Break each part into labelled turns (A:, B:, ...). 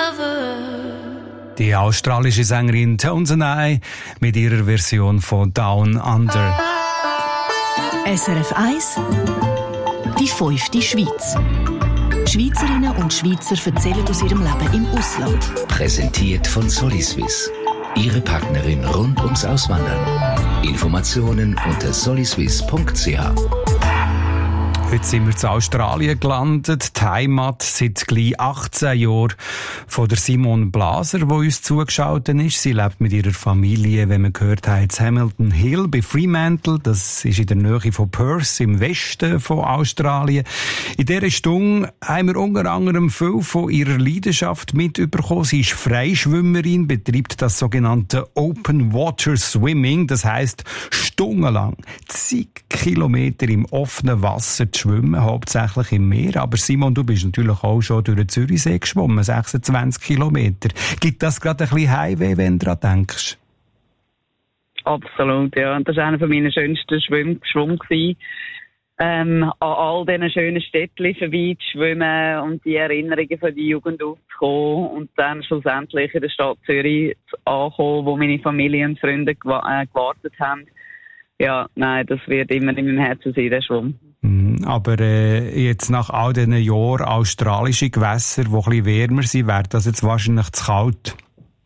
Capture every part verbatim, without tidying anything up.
A: lover.
B: Die australische Sängerin Tones and I mit ihrer Version von Down Under.
C: S R F eins, die fünfte Schweiz. Schweizerinnen und Schweizer erzählen aus ihrem Leben im Ausland.
D: Präsentiert von Soliswiss. Ihre Partnerin rund ums Auswandern. Informationen unter soliswiss punkt c h.
B: Heute sind wir zu Australien gelandet. Die Heimat seit gleich achtzehn Jahren von der Simone Blaser, die uns zugeschaut ist. Sie lebt mit ihrer Familie, wenn man gehört hat, in Hamilton Hill bei Fremantle. Das ist in der Nähe von Perth im Westen von Australien. In dieser Stunde haben wir unter anderem viel von ihrer Leidenschaft mitbekommen. Sie ist Freischwimmerin, betreibt das sogenannte Open Water Swimming. Das heisst, stundenlang, zig Kilometer im offenen Wasser zu schwimmen, hauptsächlich im Meer. Aber Simon, du bist natürlich auch schon durch den Zürichsee geschwommen, sechsundzwanzig Kilometer. Gibt das gerade ein bisschen Heimweh, wenn du daran denkst?
E: Absolut, ja. Das war einer meiner schönsten Schwimm Schwung gewesen. Ähm, an all diesen schönen Städtchen vorbei zu schwimmen und die Erinnerungen von der Jugend aufzukommen und dann schlussendlich in der Stadt Zürich ankommen, wo meine Familie und Freunde gewa- äh, gewartet haben. Ja, nein, das wird immer in meinem Herzen sein, der Schwung.
B: Aber äh, jetzt nach all diesen Jahren australische Gewässer, die ein bisschen wärmer sind, wäre das jetzt wahrscheinlich zu kalt.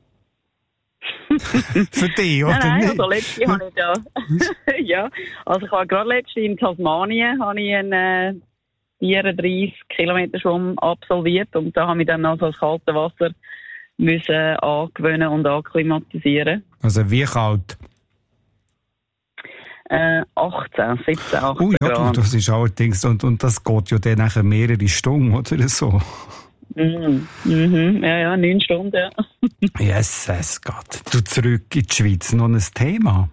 B: Für dich, oder
E: nein, nein,
B: nicht?
E: also letzte habe ich ja... ja, also ich habe gerade letzte in Tasmanien habe ich einen äh, vierunddreissig Kilometer Schwumm absolviert und da habe ich dann also das kalte Wasser müssen angewöhnen und akklimatisieren.
B: Also wie kalt?
E: Äh, achtzehn, siebzehn, achtzehn
B: Oh ja,
E: Grad.
B: das ist allerdings, und, und das geht ja dann nachher mehrere Stunden, oder so?
E: Mhm, mhm, ja, ja, neun Stunden, ja.
B: Yes, es geht. Du zurück in die Schweiz, noch ein Thema?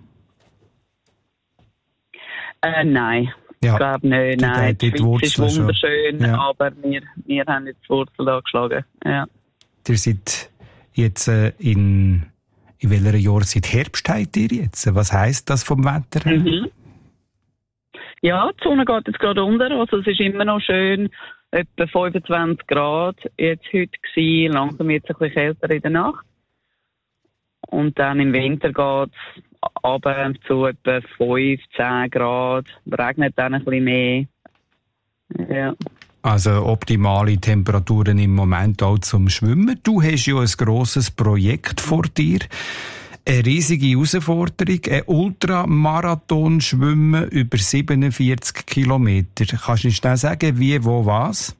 E: Äh, nein,
B: Ja,
E: ich glaube nicht,
B: die-
E: nein,
B: die-
E: die,
B: die
E: Schweiz ist
B: Wurzeln schon.
E: wunderschön,
B: Ja.
E: aber wir, wir haben jetzt die Wurzel angeschlagen, ja.
B: Ihr seid jetzt äh, in... In welcher Jahreszeit Herbst habt ihr jetzt? Was heisst das vom Wetter her?
E: Mhm. Ja, die Sonne geht jetzt gerade unter, also es ist immer noch schön, etwa fünfundzwanzig Grad jetzt heute gewesen, langsam wird es ein bisschen kälter in der Nacht. Und dann im Winter geht es runter zu etwa fünf, zehn Grad, regnet dann ein bisschen mehr. Ja.
B: Also optimale Temperaturen im Moment auch zum Schwimmen. Du hast ja ein grosses Projekt vor dir. Eine riesige Herausforderung, ein Ultramarathon schwimmen über siebenundvierzig Kilometer. Kannst du nicht schnell sagen, wie, wo, was?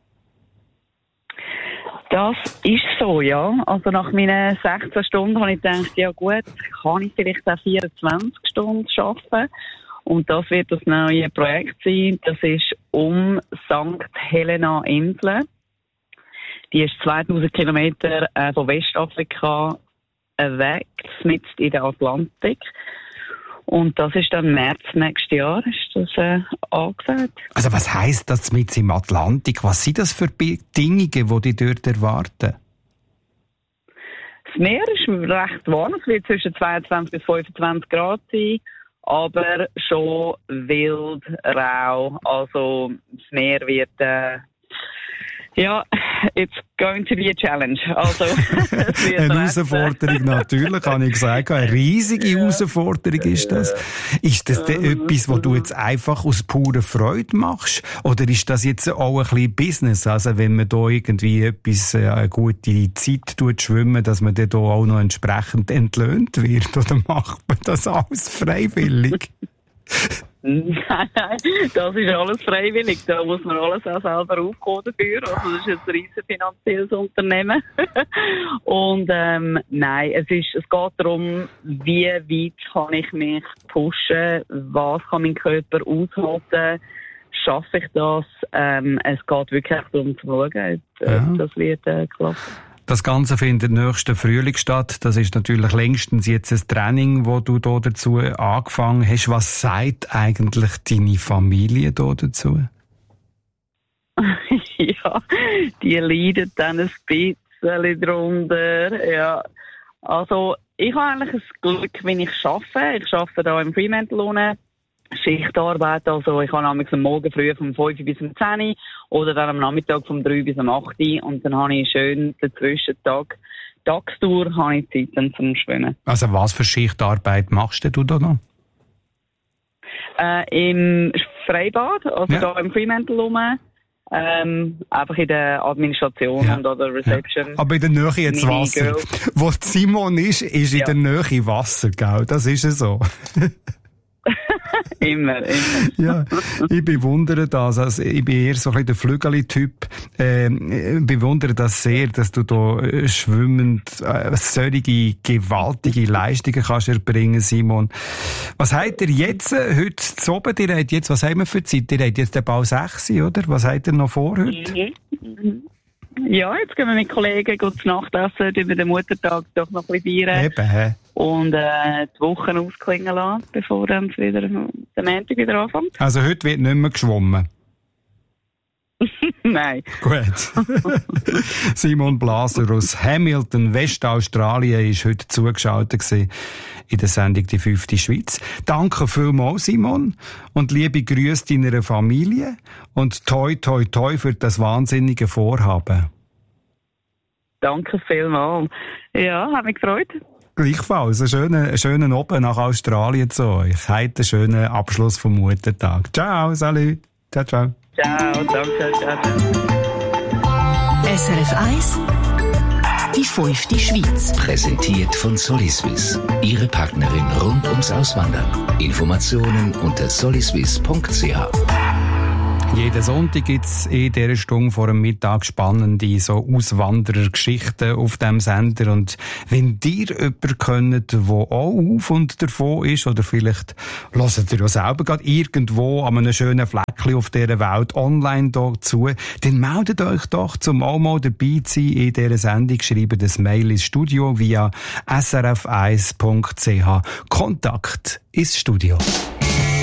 E: Das ist so, ja. Also nach meinen sechzehn Stunden habe ich gedacht, ja gut, kann ich vielleicht auch vierundzwanzig Stunden arbeiten. Und das wird das neue Projekt sein. Das ist um Sankt Helena Insel. Die ist zweitausend Kilometer äh, von Westafrika äh, weg, mitten in der Atlantik. Und das ist dann März nächstes Jahr, ist das äh, angesagt.
B: Also was heisst das mit im Atlantik? Was sind das für Bedingungen, die dich dort erwarten?
E: Das Meer ist recht warm. Es wird zwischen zweiundzwanzig bis fünfundzwanzig Grad sein. Aber schon wild, rau. Also das Meer wird, äh, ja, it's going to be a challenge. Also, es wird
B: eine
E: recht,
B: Herausforderung natürlich, habe ich gesagt. Eine riesige ja. Herausforderung ist das. Ist das denn etwas, was du jetzt einfach aus purer Freude machst? Oder ist das jetzt auch ein bisschen Business? Also wenn man da irgendwie etwas, äh, eine gute Zeit tut, schwimmen, dass man dann da auch noch entsprechend entlöhnt wird? Oder macht man das alles freiwillig?
E: Nein, nein, das ist alles freiwillig. Da muss man alles auch selber aufkommen dafür. Also das ist ein riesen finanzielles Unternehmen. Und ähm, nein, es ist, es geht darum, wie weit kann ich mich pushen, was kann mein Körper aushalten, schaffe ich das? Ähm, es geht wirklich darum zu schauen, äh,
B: Ja.
E: das wird äh, klappen.
B: Das Ganze findet nächsten Frühling statt. Das ist natürlich längstens jetzt ein Training, wo du da dazu angefangen hast. Was sagt eigentlich deine Familie da dazu?
E: Ja, die leiden dann ein bisschen drunter. Ja. Also, ich habe eigentlich ein Glück, wenn ich arbeite. Ich arbeite da im Fremantle unten Schichtarbeit, also ich habe am Morgen früh vom fünf bis um zehn oder dann am Nachmittag vom drei bis um acht und dann habe ich schön den Zwischentag, Tagstour, habe ich Zeit dann zum Schwimmen.
B: Also was für Schichtarbeit machst du da noch?
E: Äh, Im Freibad, also
B: ja.
E: da im Fremantle rum, ähm, einfach in der Administration
B: ja.
E: und an der Reception.
B: Ja. Aber in der Nähe jetzt Wasser.
E: Girl.
B: Wo Simon ist, ist in
E: ja.
B: der Nähe Wasser, gell? Das ist ja so.
E: immer, immer.
B: Ja, ich bewundere das. Also ich bin eher so ein bisschen der Flügeli-Typ. Ähm, ich bewundere das sehr, dass du da äh, schwimmend äh, solche gewaltige Leistungen kannst erbringen, Simon. Was habt ihr jetzt äh, heute zu oben? Ihr habt jetzt, was haben wir für Zeit? Ihr habt jetzt den Bau sechs, oder? Was habt ihr noch vor heute?
E: Mhm. Mhm. Ja, jetzt gehen wir mit Kollegen gut zu Nacht essen, über den Muttertag doch noch ein bisschen feiern.
B: Eben, hä?
E: Und äh, die Wochen ausklingen lassen, bevor dann wieder der Montag wieder anfängt.
B: Also heute wird nicht mehr geschwommen?
E: Nein.
B: Gut. Simon Blaser aus Hamilton, Westaustralien, ist heute zugeschaltet gewesen in der Sendung «Die fünfte Schweiz». Danke vielmals, Simon. Und liebe Grüße deiner Familie. Und toi, toi, toi für das wahnsinnige Vorhaben.
E: Danke vielmals. Ja, hat mich gefreut.
B: Gleichfalls. Einen schönen, einen schönen Abend nach Australien zu euch. Heute einen schönen Abschluss vom Muttertag. Ciao, salut. Ciao, ciao.
E: Ciao, danke, ciao, ciao.
C: S R F eins, die fünfte Schweiz.
D: Präsentiert von Soliswiss. Ihre Partnerin rund ums Auswandern. Informationen unter soliswiss punkt c h.
B: Jeden Sonntag gibt es in dieser Stunde vor dem Mittag spannende so Auswanderergeschichten auf diesem Sender. Und wenn ihr jemanden kennt, der auch auf und davon ist, oder vielleicht hört ihr ja selber gerade irgendwo an einem schönen Fleckchen auf dieser Welt online dazu, dann meldet euch doch, zum auch mal dabei zu sein in dieser Sendung. Schreibt das Mail ins Studio via s r f eins punkt c h. Kontakt ins Studio.